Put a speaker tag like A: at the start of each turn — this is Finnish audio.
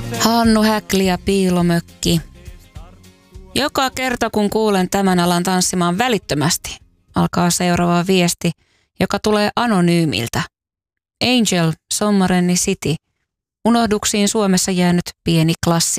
A: Hannu Häkli ja Piilomökki. Joka kerta kun kuulen tämän alan tanssimaan välittömästi, alkaa seuraava viesti, joka tulee anonyymiltä. Angel, Sommarenni City. Unohduksiin Suomessa jäänyt pieni klassikko.